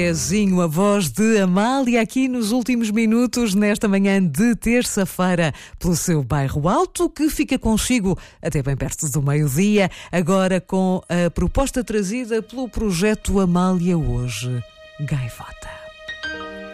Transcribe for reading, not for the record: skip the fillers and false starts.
Zinho, a voz de Amália, aqui nos últimos minutos, nesta manhã de terça-feira, pelo seu bairro Alto, que fica consigo até bem perto do meio-dia, agora com a proposta trazida pelo projeto Amália Hoje, Gaivota.